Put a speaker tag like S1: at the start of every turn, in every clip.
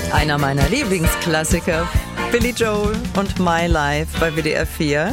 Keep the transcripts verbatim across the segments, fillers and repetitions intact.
S1: Einer meiner Lieblingsklassiker, Billy Joel und My Life bei W D R vier.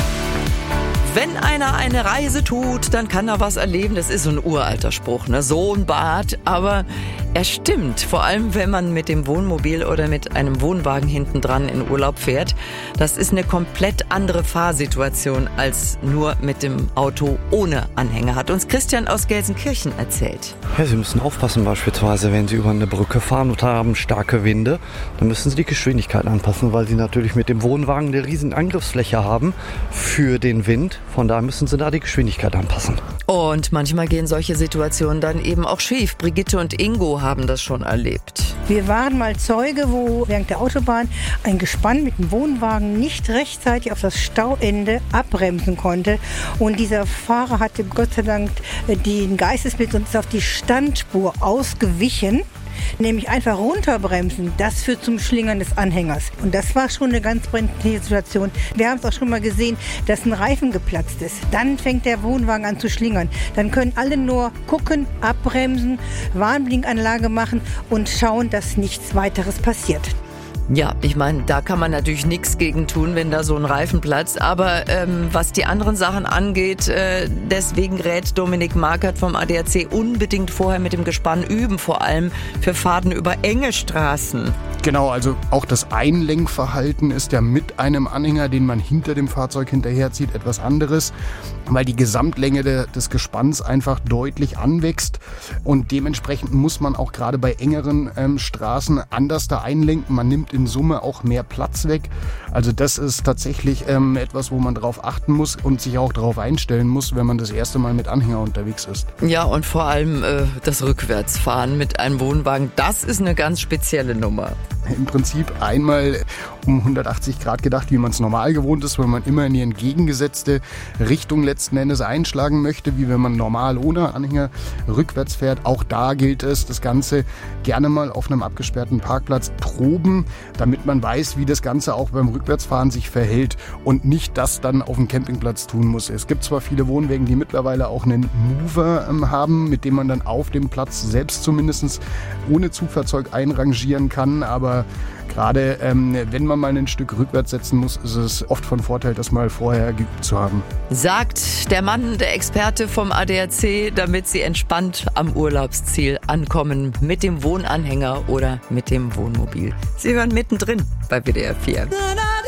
S1: Wenn einer eine Reise tut, dann kann er was erleben. Das ist so ein uralter Spruch, ne? So ein Bad, aber er stimmt. Vor allem, wenn man mit dem Wohnmobil oder mit einem Wohnwagen hinten dran in Urlaub fährt. Das ist eine komplett andere Fahrsituation als nur mit dem Auto ohne Anhänger, hat uns Christian aus Gelsenkirchen erzählt.
S2: Ja, Sie müssen aufpassen beispielsweise, wenn Sie über eine Brücke fahren und haben starke Winde, dann müssen Sie die Geschwindigkeit anpassen, weil Sie natürlich mit dem Wohnwagen eine riesen Angriffsfläche haben für den Wind. Von daher müssen Sie da die Geschwindigkeit anpassen.
S1: Und manchmal gehen solche Situationen dann eben auch schief. Brigitte und Ingo haben das schon erlebt.
S3: Wir waren mal Zeuge, wo während der Autobahn ein Gespann mit dem Wohnwagen nicht rechtzeitig auf das Stauende abbremsen konnte. Und dieser Fahrer hatte Gott sei Dank den Geistesblitz und ist auf die Standspur ausgewichen. Nämlich einfach runterbremsen, das führt zum Schlingern des Anhängers. Und das war schon eine ganz brenzliche Situation. Wir haben es auch schon mal gesehen, dass ein Reifen geplatzt ist. Dann fängt der Wohnwagen an zu schlingern. Dann können alle nur gucken, abbremsen, Warnblinkanlage machen und schauen, dass nichts weiteres passiert.
S1: Ja, ich meine, da kann man natürlich nichts gegen tun, wenn da so ein Reifen platzt. Aber ähm, was die anderen Sachen angeht, äh, deswegen rät Dominik Markert vom A D A C unbedingt vorher mit dem Gespann üben, vor allem für Fahrten über enge Straßen.
S4: Genau, also auch das Einlenkverhalten ist ja mit einem Anhänger, den man hinter dem Fahrzeug hinterherzieht, etwas anderes, weil die Gesamtlänge de, des Gespanns einfach deutlich anwächst und dementsprechend muss man auch gerade bei engeren ähm, Straßen anders da einlenken. Man nimmt in Summe auch mehr Platz weg. Also das ist tatsächlich ähm, etwas, wo man drauf achten muss und sich auch darauf einstellen muss, wenn man das erste Mal mit Anhänger unterwegs ist.
S1: Ja, und vor allem äh, das Rückwärtsfahren mit einem Wohnwagen, das ist eine ganz spezielle Nummer.
S4: Im Prinzip einmal um hundertachtzig Grad gedacht, wie man es normal gewohnt ist, wenn man immer in die entgegengesetzte Richtung letzten Endes einschlagen möchte, wie wenn man normal ohne Anhänger rückwärts fährt. Auch da gilt es, das Ganze gerne mal auf einem abgesperrten Parkplatz proben, damit man weiß, wie das Ganze auch beim Rückwärtsfahren sich verhält und nicht das dann auf dem Campingplatz tun muss. Es gibt zwar viele Wohnwägen, die mittlerweile auch einen Mover ähm, haben, mit dem man dann auf dem Platz selbst zumindest ohne Zugfahrzeug einrangieren kann, aber gerade ähm, wenn man mal ein Stück rückwärts setzen muss, ist es oft von Vorteil, das mal vorher geübt zu haben.
S1: Sagt der Mann, der Experte vom A D A C, damit Sie entspannt am Urlaubsziel ankommen mit dem Wohnanhänger oder mit dem Wohnmobil. Sie hören mittendrin bei W D R vier.